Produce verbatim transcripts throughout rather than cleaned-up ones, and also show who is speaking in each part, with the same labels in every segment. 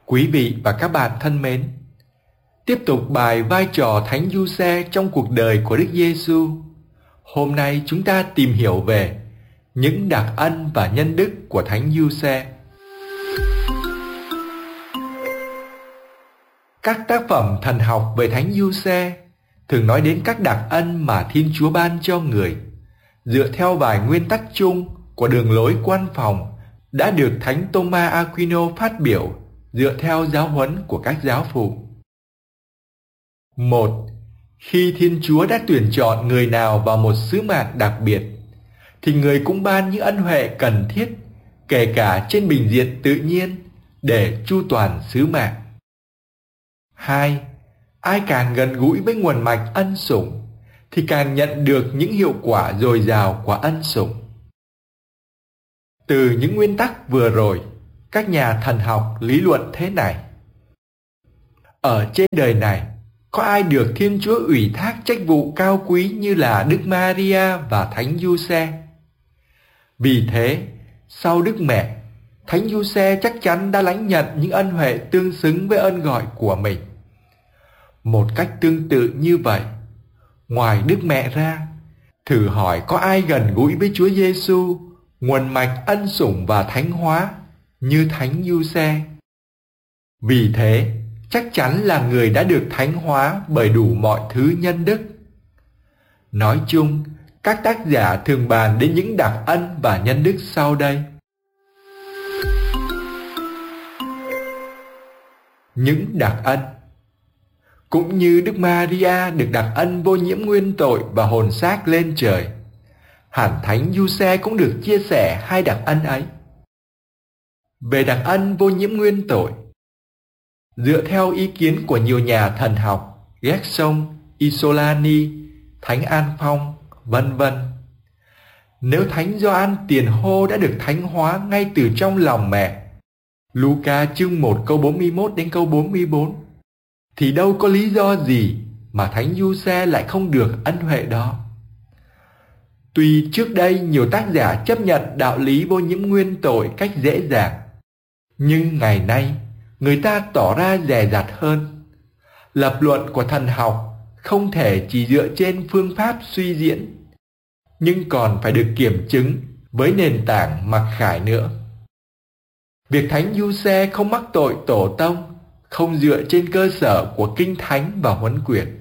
Speaker 1: Quý vị và các bạn thân mến, tiếp tục bài vai trò Thánh Giuse trong cuộc đời của Đức Giêsu. Hôm nay chúng ta tìm hiểu về những đặc ân và nhân đức của Thánh Giuse. Các tác phẩm thần học về Thánh Giuse thường nói đến các đặc ân mà Thiên Chúa ban cho người, dựa theo vài nguyên tắc chung của đường lối quan phòng đã được Thánh Thomas Aquino phát biểu dựa theo giáo huấn của các giáo phụ. Một. Khi Thiên Chúa đã tuyển chọn người nào vào một sứ mạng đặc biệt, thì người cũng ban những ân huệ cần thiết, kể cả trên bình diện tự nhiên, để chu toàn sứ mạng. Hai. Ai càng gần gũi với nguồn mạch ân sủng, thì càng nhận được những hiệu quả dồi dào của ân sủng. Từ những nguyên tắc vừa rồi, các nhà thần học lý luận thế này: ở trên đời này, có ai được Thiên Chúa ủy thác trách vụ cao quý như là Đức Maria và Thánh Giuse? Vì thế, sau Đức Mẹ, Thánh Giuse chắc chắn đã lãnh nhận những ân huệ tương xứng với ơn gọi của mình. Một cách tương tự như vậy, ngoài Đức Mẹ ra, thử hỏi có ai gần gũi với Chúa Giêsu, nguồn mạch ân sủng và thánh hóa, như Thánh Giuse? Vì thế, chắc chắn là người đã được thánh hóa bởi đủ mọi thứ nhân đức. Nói chung, các tác giả thường bàn đến những đặc ân và nhân đức sau đây. Những đặc ân. Cũng như Đức Maria được đặc ân vô nhiễm nguyên tội và hồn xác lên trời, hẳn Thánh Giuse cũng được chia sẻ hai đặc ân ấy. Về đặc ân vô nhiễm nguyên tội, dựa theo ý kiến của nhiều nhà thần học, Gerson, Isolani, Thánh An Phong, vân vân, nếu Thánh Gioan Tiền Hô đã được thánh hóa ngay từ trong lòng mẹ, Luca chương một câu bốn mươi mốt đến câu bốn mươi bốn, thì đâu có lý do gì mà Thánh Giuse lại không được ân huệ đó. Tuy trước đây nhiều tác giả chấp nhận đạo lý vô nhiễm nguyên tội cách dễ dàng, nhưng ngày nay người ta tỏ ra dè dặt hơn. Lập luận của thần học không thể chỉ dựa trên phương pháp suy diễn, nhưng còn phải được kiểm chứng với nền tảng mặc khải nữa. Việc Thánh Giuse không mắc tội tổ tông không dựa trên cơ sở của Kinh Thánh và huấn quyển.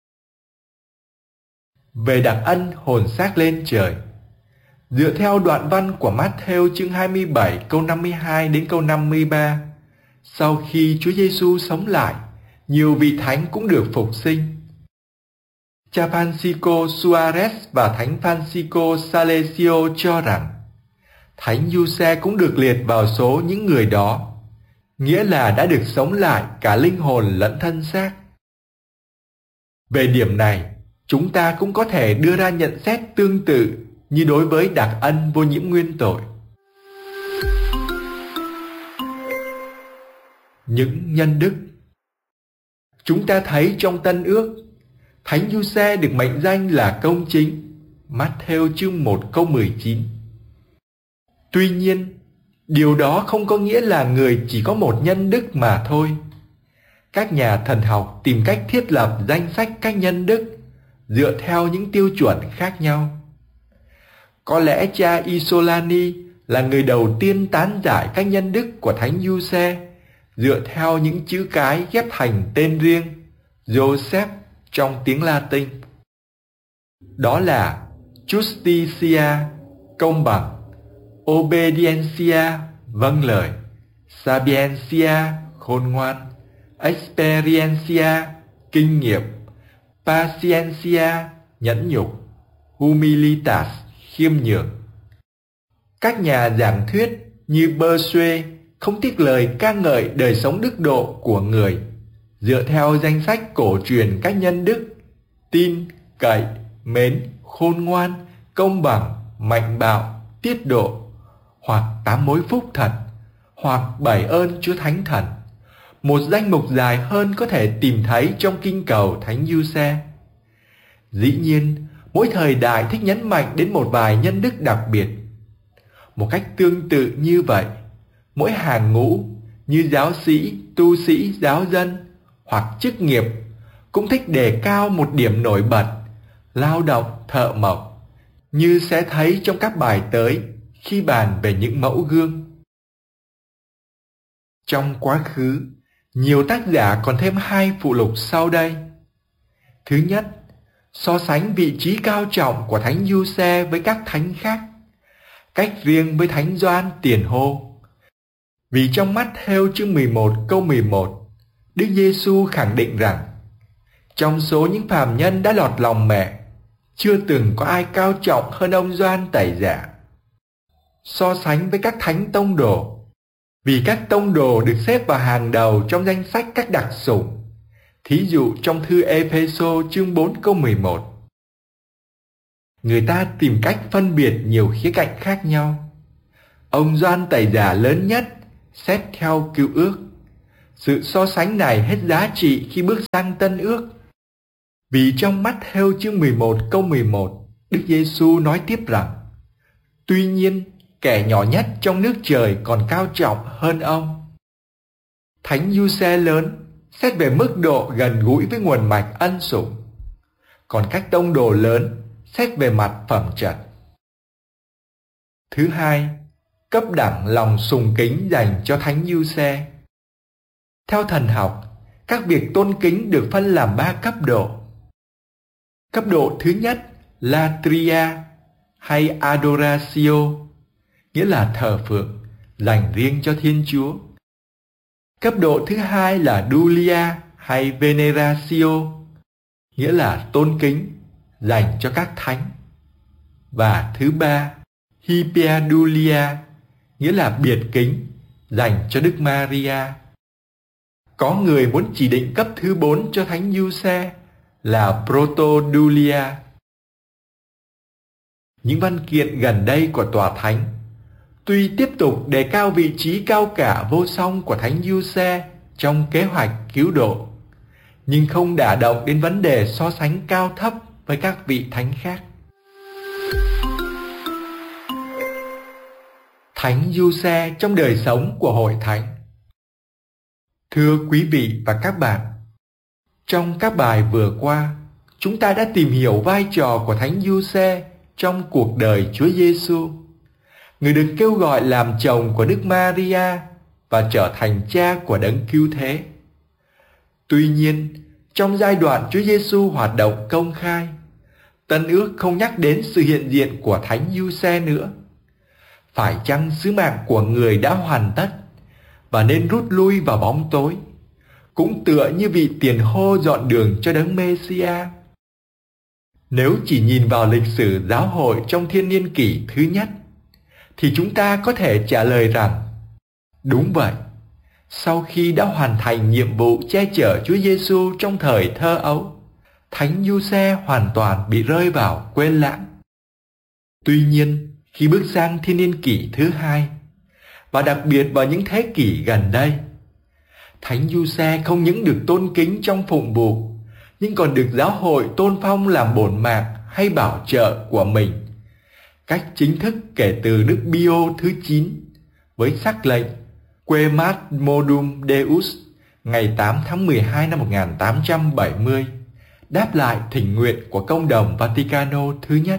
Speaker 1: Về đặc ân hồn xác lên trời, dựa theo đoạn văn của Matthew chương hai mươi bảy câu năm mươi hai đến câu năm mươi ba, sau khi Chúa Giêsu sống lại, nhiều vị thánh cũng được phục sinh. Cha Francisco Suarez và Thánh Francisco Salesio cho rằng Thánh Giuse cũng được liệt vào số những người đó, nghĩa là đã được sống lại cả linh hồn lẫn thân xác. Về điểm này, chúng ta cũng có thể đưa ra nhận xét tương tự như đối với đặc ân vô nhiễm nguyên tội. Những nhân đức. Chúng ta thấy trong Tân Ước, Thánh Giuse được mệnh danh là công chính, Matthew chương một câu mười chín. Tuy nhiên, điều đó không có nghĩa là người chỉ có một nhân đức mà thôi. Các nhà thần học tìm cách thiết lập danh sách các nhân đức dựa theo những tiêu chuẩn khác nhau. Có lẽ cha Isolani là người đầu tiên tán giải các nhân đức của Thánh Giuse dựa theo những chữ cái ghép thành tên riêng Joseph trong tiếng Latin. Đó là Justitia, công bằng; Obediencia, vâng lời; Sapientia, khôn ngoan; Experiencia, kinh nghiệm; Patientia, nhẫn nhục; Humilitas, khiêm nhường. Các nhà giảng thuyết như Bossuet không tiếc lời ca ngợi đời sống đức độ của người, dựa theo danh sách cổ truyền các nhân đức: tin, cậy, mến, khôn ngoan, công bằng, mạnh bạo, tiết độ, hoặc tám mối phúc thật, hoặc bảy ơn Chúa Thánh Thần. Một danh mục dài hơn có thể tìm thấy trong kinh cầu Thánh Giuse. Dĩ nhiên, mỗi thời đại thích nhấn mạnh đến một vài nhân đức đặc biệt. Một cách tương tự như vậy, mỗi hàng ngũ, như giáo sĩ, tu sĩ, giáo dân hoặc chức nghiệp cũng thích đề cao một điểm nổi bật, lao động, thợ mộc, như sẽ thấy trong các bài tới khi bàn về những mẫu gương. Trong quá khứ, nhiều tác giả còn thêm hai phụ lục sau đây. Thứ nhất, so sánh vị trí cao trọng của Thánh Giuse với các thánh khác, cách riêng với Thánh Gioan Tiền Hô. Vì trong Mát-thêu chương mười một câu mười một, Đức Giêsu khẳng định rằng trong số những phàm nhân đã lọt lòng mẹ, chưa từng có ai cao trọng hơn ông Gioan Tẩy Giả. So sánh với các thánh tông đồ, vì các tông đồ được xếp vào hàng đầu trong danh sách các đặc sủng. Thí dụ trong thư Ê-phê-sô chương bốn câu mười một. Người ta tìm cách phân biệt nhiều khía cạnh khác nhau. Ông Gioan Tẩy Giả lớn nhất, xét theo Cựu Ước. Sự so sánh này hết giá trị khi bước sang Tân Ước. Vì trong Mát-thêu chương mười một câu mười một, Đức Giêsu nói tiếp rằng: Tuy nhiên, kẻ nhỏ nhất trong nước trời còn cao trọng hơn ông. Thánh Giuse lớn xét về mức độ gần gũi với nguồn mạch ân sủng, còn các tông đồ lớn xét về mặt phẩm chất. Thứ hai, cấp đẳng lòng sùng kính dành cho Thánh Giuse. Theo thần học, các việc tôn kính được phân làm ba cấp độ. Cấp độ thứ nhất, latria hay adoratio, nghĩa là thờ phượng, dành riêng cho Thiên Chúa. Cấp độ thứ hai là dulia hay veneratio, nghĩa là tôn kính, dành cho các thánh. Và thứ ba, hyperdulia, nghĩa là biệt kính, dành cho Đức Maria. Có người muốn chỉ định cấp thứ bốn cho Thánh Giuse là protodulia. Những văn kiện gần đây của Tòa Thánh tuy tiếp tục đề cao vị trí cao cả vô song của Thánh Giuse trong kế hoạch cứu độ, nhưng không đả động đến vấn đề so sánh cao thấp với các vị thánh khác. Thánh Giuse trong đời sống của Hội Thánh. Thưa quý vị và các bạn, trong các bài vừa qua, chúng ta đã tìm hiểu vai trò của Thánh Giuse trong cuộc đời Chúa Giêsu, người được kêu gọi làm chồng của Đức Maria và trở thành cha của Đấng Cứu Thế. Tuy nhiên, trong giai đoạn Chúa Giêsu hoạt động công khai, Tân Ước không nhắc đến sự hiện diện của Thánh Giuse nữa. Phải chăng sứ mạng của người đã hoàn tất và nên rút lui vào bóng tối, cũng tựa như vị tiền hô dọn đường cho Đấng Mê-si-a? Nếu chỉ nhìn vào lịch sử giáo hội trong thiên niên kỷ thứ nhất, thì chúng ta có thể trả lời rằng, đúng vậy, sau khi đã hoàn thành nhiệm vụ che chở Chúa Giêsu trong thời thơ ấu, Thánh Giuse hoàn toàn bị rơi vào quên lãng. Tuy nhiên, khi bước sang thiên niên kỷ thứ hai, và đặc biệt vào những thế kỷ gần đây, Thánh Giuse không những được tôn kính trong phụng vụ, nhưng còn được giáo hội tôn phong làm bổn mạng hay bảo trợ của mình, cách chính thức kể từ Đức Pio thứ chín, với sắc lệnh Quemat Modum Deus ngày tám tháng mười hai năm một nghìn tám trăm bảy mươi, đáp lại thỉnh nguyện của Công đồng Vaticano thứ nhất.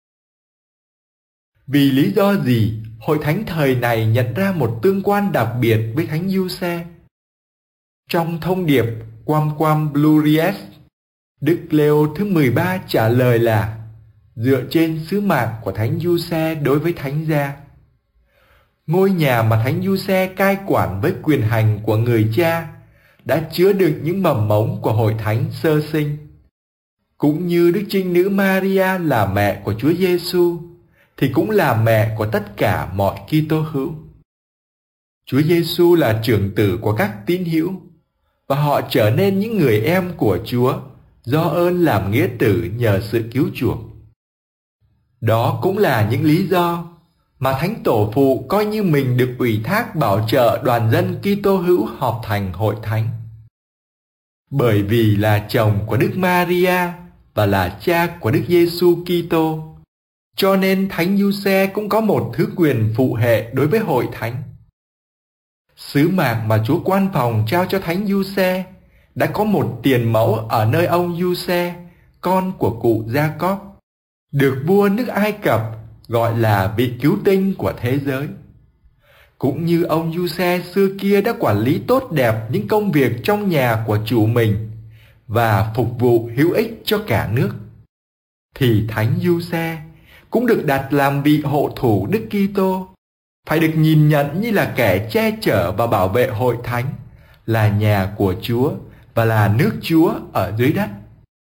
Speaker 1: Vì lý do gì Hội Thánh thời này nhận ra một tương quan đặc biệt với Thánh Giuse? Trong thông điệp Quam Quam Pluries, Đức Leo thứ mười ba trả lời là dựa trên sứ mạng của Thánh Giuse đối với Thánh gia. Ngôi nhà mà Thánh Giuse cai quản với quyền hành của người cha đã chứa đựng những mầm mống của Hội Thánh sơ sinh. Cũng như Đức Trinh Nữ Maria là mẹ của Chúa Giêsu, thì cũng là mẹ của tất cả mọi Kitô hữu. Chúa Giêsu là trưởng tử của các tín hữu, và họ trở nên những người em của Chúa do ơn làm nghĩa tử nhờ sự cứu chuộc. Đó cũng là những lý do mà Thánh Tổ Phụ coi như mình được ủy thác bảo trợ đoàn dân Kitô hữu họp thành Hội Thánh. Bởi vì là chồng của Đức Maria và là cha của Đức Giêsu Kitô, cho nên Thánh Giuse cũng có một thứ quyền phụ hệ đối với Hội Thánh. Sứ mạng mà Chúa Quan Phòng trao cho Thánh Giuse đã có một tiền mẫu ở nơi ông Giuse, con của cụ Gia-cốp, được vua nước Ai Cập gọi là vị cứu tinh của thế giới. Cũng như ông Giuse xưa kia đã quản lý tốt đẹp những công việc trong nhà của chủ mình và phục vụ hữu ích cho cả nước, thì Thánh Giuse cũng được đặt làm vị hộ thủ Đức Kitô, phải được nhìn nhận như là kẻ che chở và bảo vệ hội thánh, là nhà của Chúa và là nước Chúa ở dưới đất.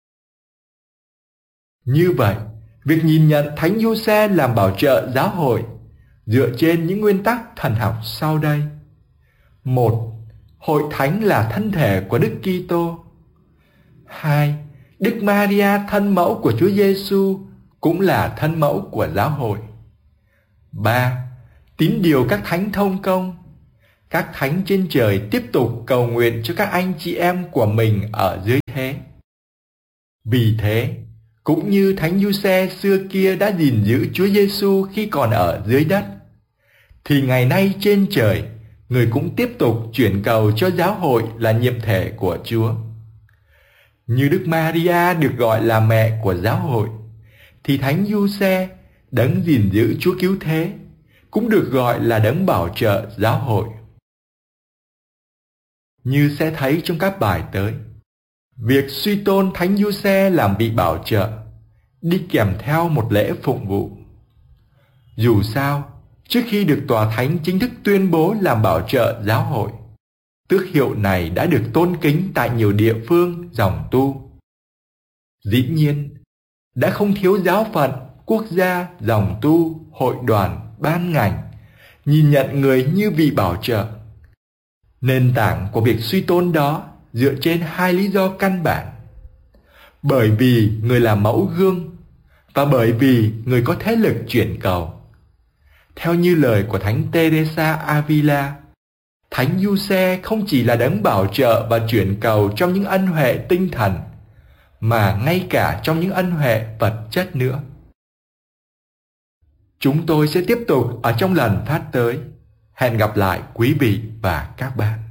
Speaker 1: Như vậy, việc nhìn nhận Thánh Giuse làm bảo trợ giáo hội dựa trên những nguyên tắc thần học sau đây. Một, hội thánh là thân thể của Đức Kitô. Hai, Đức Maria thân mẫu của Chúa Giêsu cũng là thân mẫu của giáo hội. Ba, tín điều các thánh thông công. Các thánh trên trời tiếp tục cầu nguyện cho các anh chị em của mình ở dưới thế. Vì thế, cũng như Thánh Giuse xưa kia đã gìn giữ Chúa Giêsu khi còn ở dưới đất, thì ngày nay trên trời, người cũng tiếp tục chuyển cầu cho giáo hội là nhiệm thể của Chúa. Như Đức Maria được gọi là mẹ của giáo hội, thì Thánh Giuse, đấng gìn giữ Chúa cứu thế, cũng được gọi là đấng bảo trợ giáo hội. Như sẽ thấy trong các bài tới, việc suy tôn Thánh Giuse làm vị bảo trợ đi kèm theo một lễ phụng vụ. Dù sao, trước khi được tòa thánh chính thức tuyên bố làm bảo trợ giáo hội, tước hiệu này đã được tôn kính tại nhiều địa phương dòng tu. Dĩ nhiên, đã không thiếu giáo phận, quốc gia, dòng tu, hội đoàn, ban ngành nhìn nhận người như vị bảo trợ. Nền tảng của việc suy tôn đó dựa trên hai lý do căn bản. Bởi vì người là mẫu gương và bởi vì người có thế lực chuyển cầu. Theo như lời của Thánh Teresa Avila, Thánh Giuse không chỉ là đấng bảo trợ và chuyển cầu trong những ân huệ tinh thần, mà ngay cả trong những ân huệ vật chất nữa. Chúng tôi sẽ tiếp tục ở trong lần phát tới. Hẹn gặp lại quý vị và các bạn.